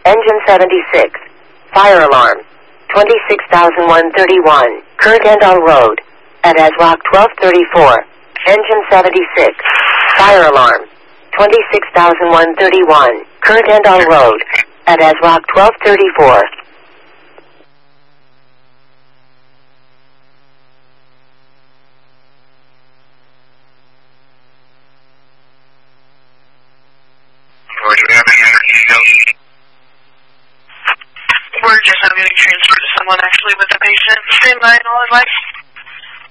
Engine 76. Fire alarm. 26,131. Kurgandal Road. At ASRock 1234. Engine 76. Fire alarm. 26,131. Kurgandal Road. At ASRock 1234. Do we have any other details? We're just getting transferred to someone actually with the patient. Stand by and all advice.